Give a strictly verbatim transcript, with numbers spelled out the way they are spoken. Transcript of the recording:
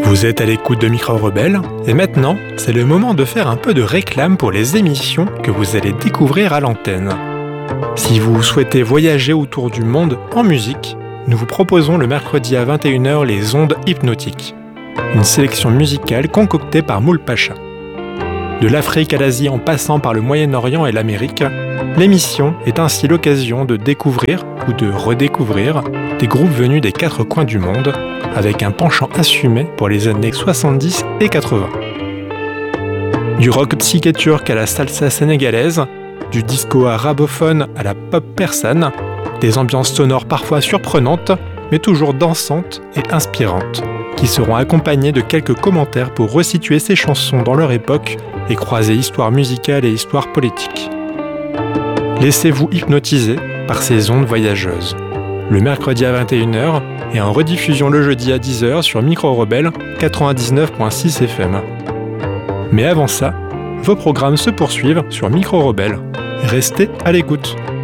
Vous êtes à l'écoute de Micro Rebelle, et maintenant, c'est le moment de faire un peu de réclame pour les émissions que vous allez découvrir à l'antenne. Si vous souhaitez voyager autour du monde en musique, nous vous proposons le mercredi à vingt et une heures les Ondes Hypnotiques, une sélection musicale concoctée par Moul Pacha. De l'Afrique à l'Asie en passant par le Moyen-Orient et l'Amérique, l'émission est ainsi l'occasion de découvrir ou de redécouvrir des groupes venus des quatre coins du monde, avec un penchant assumé pour les années soixante-dix et quatre-vingts. Du rock psyché turc à la salsa sénégalaise, du disco arabophone à la pop persane, des ambiances sonores parfois surprenantes, mais toujours dansantes et inspirantes, qui seront accompagnées de quelques commentaires pour resituer ces chansons dans leur époque et croiser histoire musicale et histoire politique. Laissez-vous hypnotiser par ces ondes voyageuses. Le mercredi à vingt et une heures et en rediffusion le jeudi à dix heures sur Micro Rebelle quatre-vingt-dix-neuf virgule six F M. Mais avant ça, vos programmes se poursuivent sur Micro Rebelle. Restez à l'écoute.